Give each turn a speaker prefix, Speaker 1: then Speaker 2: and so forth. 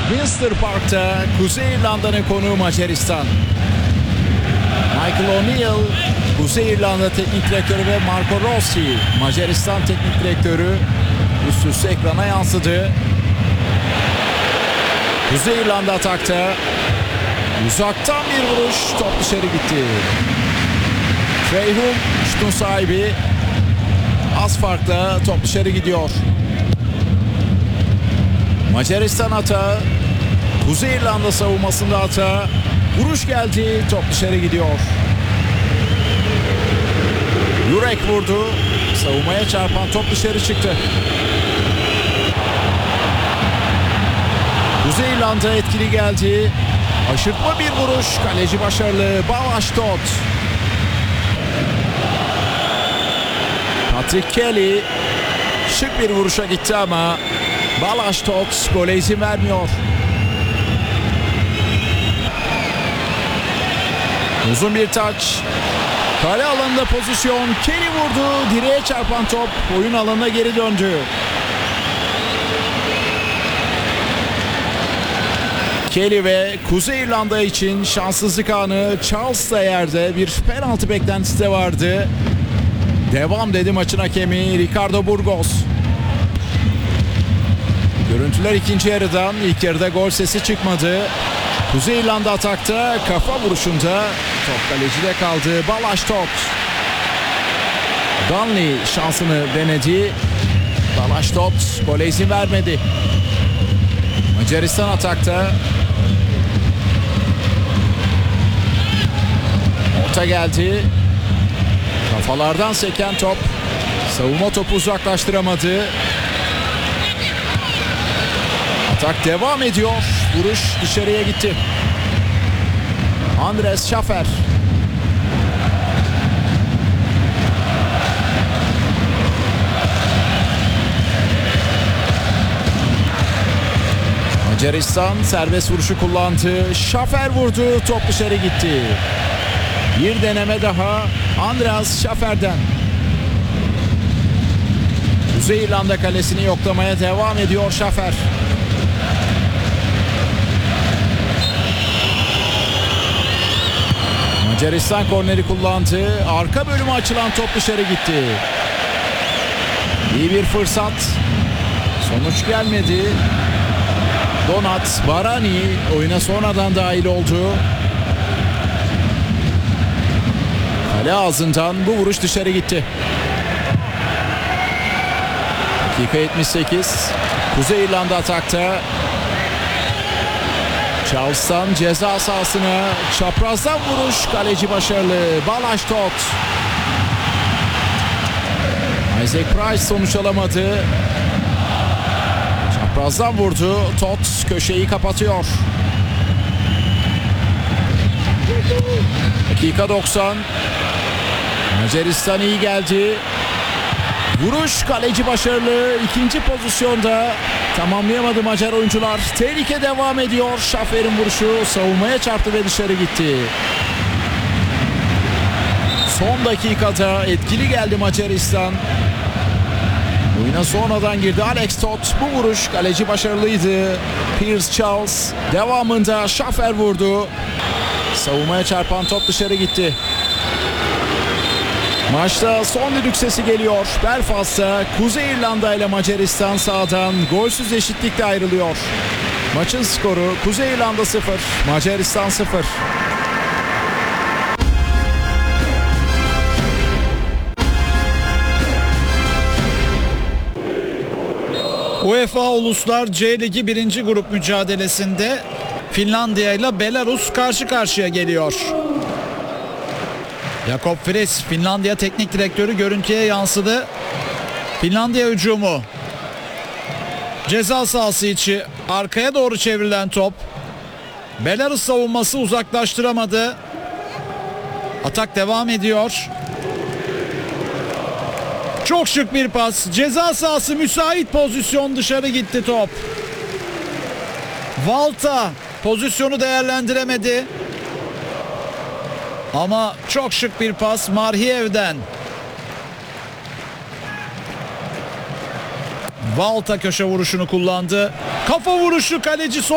Speaker 1: Winster Park'ta Kuzey İrlanda'nın konuğu Macaristan. Michael O'Neill, Kuzey İrlanda Teknik Direktörü ve Marco Rossi, Macaristan Teknik Direktörü üst üste ekrana yansıdı. Kuzey İrlanda atakta. Uzaktan bir vuruş, top dışarı gitti. Freyhum şutun sahibi. Az farkla top dışarı gidiyor. Macaristan atağı. Kuzey İrlanda savunmasında hata. Vuruş geldi, top dışarı gidiyor. Yurek vurdu. Savunmaya çarpan top dışarı çıktı. Kuzey İrlanda etkili geldi. Aşırtma bir vuruş. Kaleci başarılı. Balázs Tóth. Patrick Kelly şık bir vuruşa gitti ama Balázs Tóth gole izin vermiyor. Uzun bir taç. Kale alanında pozisyon. Kelly vurdu. Direğe çarpan top oyun alanına geri döndü. Kelly ve Kuzey İrlanda için şanssızlık anı. Charles da yerde, bir penaltı beklentisi de vardı. Devam dedi maçın hakemi Ricardo Burgos. Görüntüler ikinci yarıdan. İlk yarıda gol sesi çıkmadı. Kuzey İrlanda atakta, kafa vuruşunda top kalecide kaldı. Balázs Tóth. Danley şansını denedi. Balázs Tóth gole izin vermedi. Macaristan atakta. Orta geldi. Kafalardan seken top. Savunma topu uzaklaştıramadı. Atak devam ediyor. Vuruş dışarıya gitti. Andrés Schaffer. Macaristan serbest vuruşu kullandı. Schaffer vurdu. Top dışarı gitti. Bir deneme daha András Schaffer'den. Kuzey İrlanda kalesini yoklamaya devam ediyor Schaffer. Macaristan korneri kullandı. Arka bölüme açılan top dışarı gitti. İyi bir fırsat. Sonuç gelmedi. Donat Barani oyuna sonradan dahil oldu. Kale ağzından bu vuruş dışarı gitti. Dakika 78. Kuzey İrlanda atakta. Charles'tan ceza sahasına çaprazdan vuruş, kaleci başarılı. Balázs Tóth. Isaac Price sonuç alamadı. Çaprazdan vurdu. Tóth köşeyi kapatıyor. Dakika 90. Macaristan iyi geldi. Vuruş, kaleci başarılı. İkinci pozisyonda tamamlayamadı Macar oyuncular. Tehlike devam ediyor. Schaffer'in vuruşu savunmaya çarptı ve dışarı gitti. Son dakikada etkili geldi Macaristan. Oyuna sonradan girdi Alex Tóth. Bu vuruş, kaleci başarılıydı. Pierce Charles devamında Schaffer vurdu. Savunmaya çarpan top dışarı gitti. Maçta son düdük sesi geliyor. Belfast'ta Kuzey İrlanda ile Macaristan sahadan golsüz eşitlikle ayrılıyor. Maçın skoru Kuzey İrlanda 0, Macaristan 0.
Speaker 2: UEFA Uluslar C Ligi 1. grup mücadelesinde Finlandiya ile Belarus karşı karşıya geliyor. Jakob Friis, Finlandiya Teknik Direktörü, görüntüye yansıdı. Finlandiya hücumu. Ceza sahası içi arkaya doğru çevrilen top. Belarus savunması uzaklaştıramadı. Atak devam ediyor. Çok şık bir pas. Ceza sahası müsait pozisyon, dışarı gitti top. Valta pozisyonu değerlendiremedi. Ama çok şık bir pas Marhiev'den. Valta köşe vuruşunu kullandı. Kafa vuruşu, kaleci